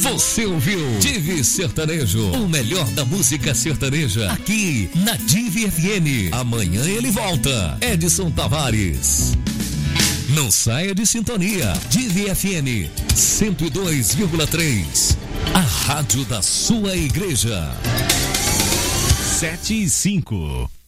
Você ouviu Divi Sertanejo, o melhor da música sertaneja, aqui na Divi FM. Amanhã ele volta. Edson Tavares. Não saia de sintonia. Divi FM 102,3. A rádio da sua igreja. 7 e 5.